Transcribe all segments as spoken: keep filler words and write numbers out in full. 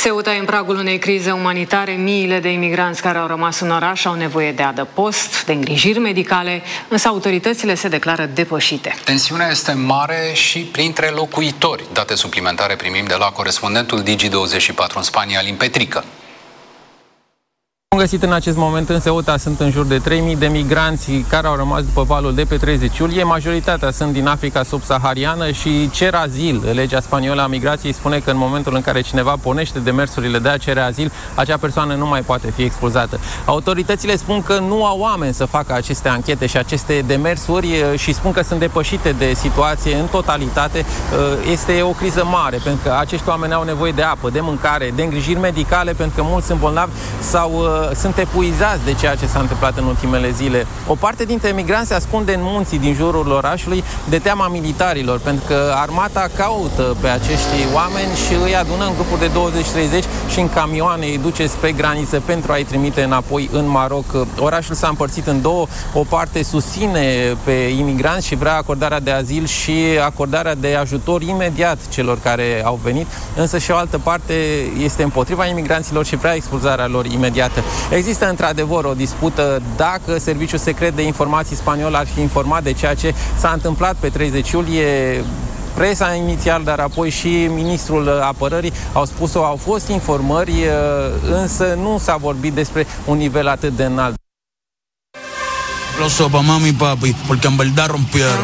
Ceuta e în pragul unei crize umanitare. Miile de imigranți care au rămas în oraș au nevoie de adăpost, de îngrijiri medicale, însă autoritățile se declară depășite. Tensiunea este mare și printre locuitori. Date suplimentare primim de la corespondentul Digi douăzeci și patru în Spania, Alin Petrică. Am găsit în acest moment în Ceuta sunt în jur de trei mii de migranți care au rămas după valul de pe treizeci iulie. Majoritatea sunt din Africa subsahariană și cer azil. Legea spaniolă a migrației spune că în momentul în care cineva pornește demersurile de a cere azil, acea persoană nu mai poate fi expulzată. Autoritățile spun că nu au oameni să facă aceste anchete și aceste demersuri și spun că sunt depășite de situație în totalitate. Este o criză mare pentru că acești oameni au nevoie de apă, de mâncare, de îngrijiri medicale pentru că mulți sunt bolnavi sau sunt epuizați de ceea ce s-a întâmplat în ultimele zile. O parte dintre emigranți se ascunde în munții din jurul orașului de teama militarilor, pentru că armata caută pe acești oameni și îi adună în grupuri de douăzeci treizeci și în camioane îi duce spre graniță pentru a-i trimite înapoi în Maroc. Orașul s-a împărțit în două. O parte susține pe imigranți și vrea acordarea de azil și acordarea de ajutor imediat celor care au venit, însă și o altă parte este împotriva imigranților și vrea expulzarea lor imediată. Există într-adevăr o dispută dacă Serviciul Secret de Informații spaniol ar fi informat de ceea ce s-a întâmplat pe treizeci iulie. Presa inițial, dar apoi și ministrul apărării au spus-o, au fost informări, însă nu s-a vorbit despre un nivel atât de înalt. Aplauso pa mami papi, porque en verdad rompieron.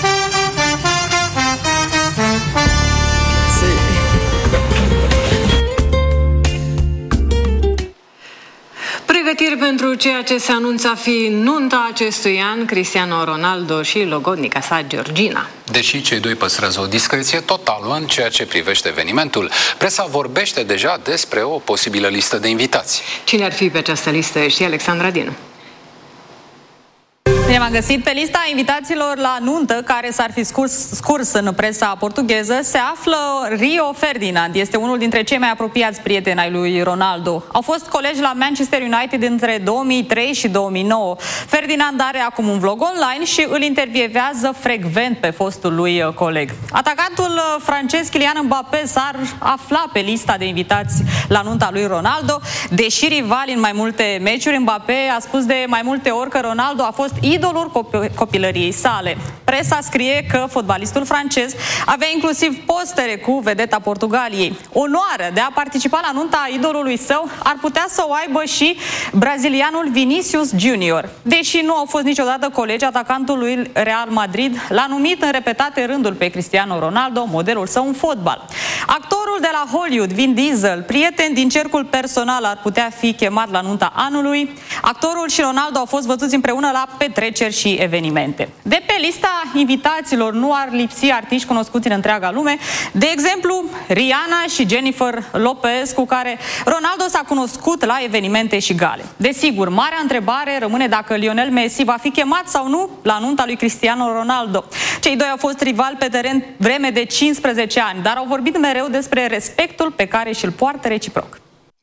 Pregătiri pentru ceea ce se anunță a fi nunta acestui an, Cristiano Ronaldo și logodnica sa Georgina. Deși cei doi păstrează o discreție totală în ceea ce privește evenimentul, presa vorbește deja despre o posibilă listă de invitați. Cine ar fi pe această listă? Știe Alexandra Dinu. Ne-am găsit pe lista invitaților la nuntă, care s-ar fi scurs, scurs în presa portugheză, se află Rio Ferdinand. Este unul dintre cei mai apropiați prieteni ai lui Ronaldo. Au fost colegi la Manchester United între două mii trei și două mii nouă. Ferdinand are acum un vlog online și îl intervievează frecvent pe fostul lui coleg. Atacantul francez Kylian Mbappé s-ar afla pe lista de invitați la nunta lui Ronaldo. Deși rivali în mai multe meciuri, Mbappé a spus de mai multe ori că Ronaldo a fost idolul copilăriei sale. Presa scrie că fotbalistul francez avea inclusiv postere cu vedeta Portugaliei. Onoarea de a participa la nunta idolului său ar putea să o aibă și brazilianul Vinicius Junior. Deși nu au fost niciodată colegi, atacantul lui Real Madrid l-a numit în repetate rânduri pe Cristiano Ronaldo, modelul său în fotbal. Actorul de la Hollywood, Vin Diesel, prieten din cercul personal, ar putea fi chemat la nunta anului. Actorul și Ronaldo au fost văzuți împreună la petreceri și evenimente. De pe lista invitaților nu ar lipsi artiști cunoscuți în întreaga lume, de exemplu Rihanna și Jennifer Lopez, cu care Ronaldo s-a cunoscut la evenimente și gale. Desigur, marea întrebare rămâne dacă Lionel Messi va fi chemat sau nu la nunta lui Cristiano Ronaldo. Cei doi au fost rivali pe teren vreme de cincisprezece ani, dar au vorbit mereu despre respectul pe care și-l poartă reciproc.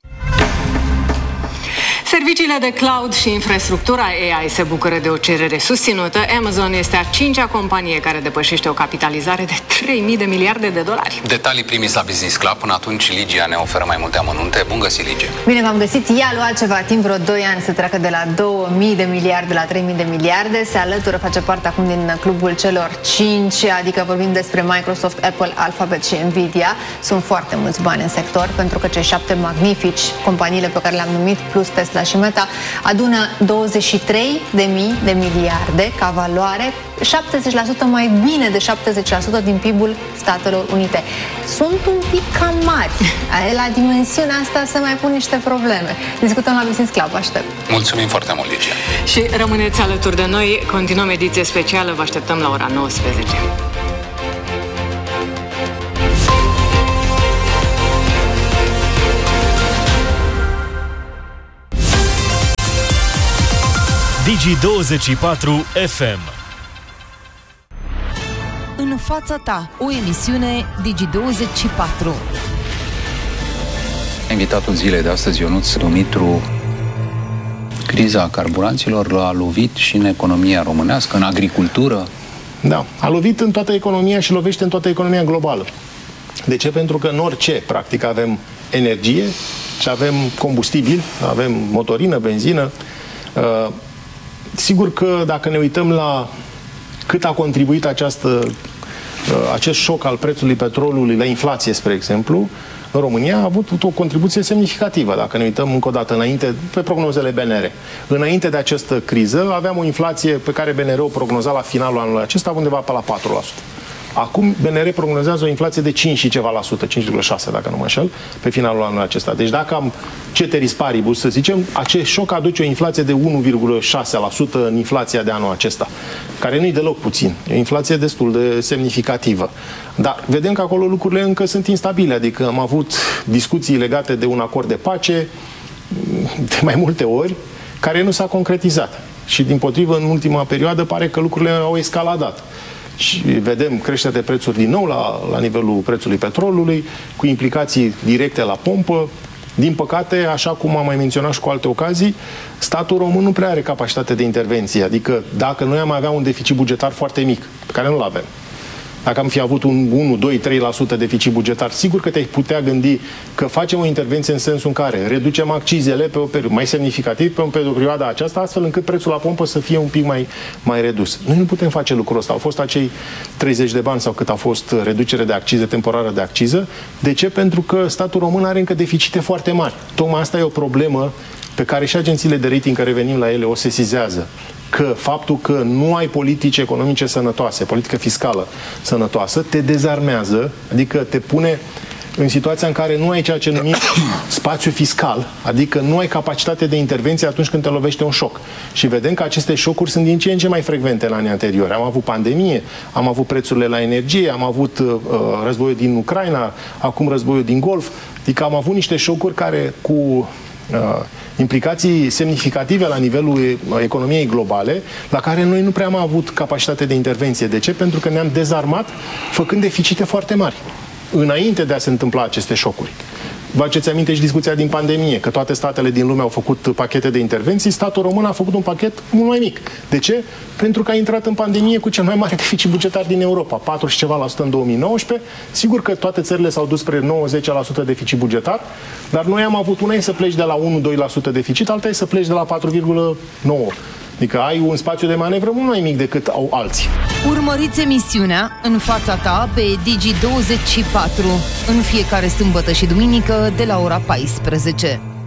Serviciile de cloud și infrastructura A I se bucură de o cerere susținută. Amazon este a cincea companie care depășește o capitalizare de trei mii de miliarde de dolari. Detalii primiți la Business Club. Până atunci, Ligia ne oferă mai multe amănunte. Bun găsit, Ligia! Bine v-am găsit! Ea a luat ceva timp, vreo doi ani, să treacă de la două mii de miliarde la trei mii de miliarde. Se alătură, face parte acum din clubul celor cinci, adică vorbim despre Microsoft, Apple, Alphabet și Nvidia. Sunt foarte mulți bani în sector, pentru că cei șapte magnifici, companiile pe care le-am numit, plus Tesla și Meta, adună douăzeci și trei de mii de miliarde ca valoare, șaptezeci la sută mai bine de șaptezeci la sută din P I B-ul Statelor Unite. Sunt un pic cam mari. La dimensiunea asta se mai pun niște probleme. Discutăm la Business Club, aștept. Mulțumim foarte mult, Ligia. Și rămâneți alături de noi, continuăm ediție specială, vă așteptăm la ora nouăsprezece. Digi douăzeci și patru F M. În fața ta, o emisiune Digi douăzeci și patru. Invitatul zilei de astăzi, Ionuț Dumitru. Criza carburanților l-a lovit și în economia românească, în agricultură. Da, a lovit în toată economia și lovește în toată economia globală. De ce? Pentru că în orice, practic, avem energie și avem combustibil, avem motorină, benzină. Sigur că dacă ne uităm la cât a contribuit această, acest șoc al prețului petrolului la inflație, spre exemplu, în România a avut o contribuție semnificativă. Dacă ne uităm încă o dată înainte, pe prognozele B N R. Înainte de această criză aveam o inflație pe care B N R o prognoza la finalul anului acesta undeva pe la patru la sută. Acum B N R prognozează o inflație de cinci și ceva la sută, cinci virgulă șase dacă nu mă înșel, pe finalul anului acesta. Deci dacă am ceteris paribus, să zicem, acest șoc aduce o inflație de unu virgulă șase la sută în inflația de anul acesta, care nu-i deloc puțin. E o inflație destul de semnificativă. Dar vedem că acolo lucrurile încă sunt instabile, adică am avut discuții legate de un acord de pace de mai multe ori, care nu s-a concretizat. Și dimpotrivă, în ultima perioadă, pare că lucrurile au escaladat. Și vedem creșterea de prețuri din nou la, la nivelul prețului petrolului, cu implicații directe la pompă. Din păcate, așa cum am mai menționat și cu alte ocazii, statul român nu prea are capacitate de intervenție. Adică dacă noi am avea un deficit bugetar foarte mic, pe care nu-l avem, dacă am fi avut un unu, doi, trei la sută deficit bugetar, sigur că te-ai putea gândi că facem o intervenție în sensul în care reducem accizele pe o perioadă mai semnificativ pe o perioadă aceasta, astfel încât prețul la pompă să fie un pic mai, mai redus. Noi nu putem face lucrul ăsta. Au fost acei treizeci de bani sau cât a fost reducere de accize, temporară de acciză. De ce? Pentru că statul român are încă deficite foarte mari. Tocmai asta e o problemă pe care și agențiile de rating, care revenim la ele, o sesizează. Că faptul că nu ai politici economice sănătoase, politică fiscală sănătoasă, te dezarmează, adică te pune în situația în care nu ai ceea ce numim spațiu fiscal, adică nu ai capacitate de intervenție atunci când te lovește un șoc. Și vedem că aceste șocuri sunt din ce în ce mai frecvente în anii anteriori. Am avut pandemie, am avut prețurile la energie, am avut uh, războiul din Ucraina, acum războiul din Golf, adică am avut niște șocuri care cu uh, implicații semnificative la nivelul economiei globale, la care noi nu prea am avut capacitate de intervenție. De ce? Pentru că ne-am dezarmat făcând deficite foarte mari, înainte de a se întâmpla aceste șocuri. Vă aduceți aminte și discuția din pandemie, că toate statele din lume au făcut pachete de intervenții, statul român a făcut un pachet mult mai mic. De ce? Pentru că a intrat în pandemie cu cel mai mare deficit bugetar din Europa, patru și ceva la sută în două mii nouăsprezece. Sigur că toate țările s-au dus spre nouăzeci la sută deficit bugetar, dar noi am avut, una e să pleci de la unu doi la sută deficit, alta e să pleci de la patru virgulă nouă la sută. Adică ai un spațiu de manevră mult mai mic decât au alții. Urmăriți emisiunea În fața ta pe Digi douăzeci și patru în fiecare sâmbătă și duminică de la ora paisprezece.